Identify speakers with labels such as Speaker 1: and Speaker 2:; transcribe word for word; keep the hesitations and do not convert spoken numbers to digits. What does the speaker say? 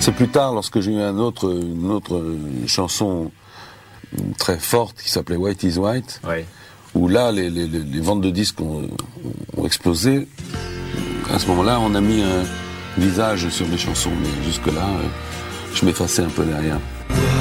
Speaker 1: C'est plus tard, lorsque j'ai eu un autre, une autre chanson très forte qui s'appelait White is White,
Speaker 2: ouais.
Speaker 1: où là, les, les, les ventes de disques ont, ont explosé. À ce moment-là, on a mis un visage sur mes chansons, mais jusque-là, je m'effaçais un peu derrière.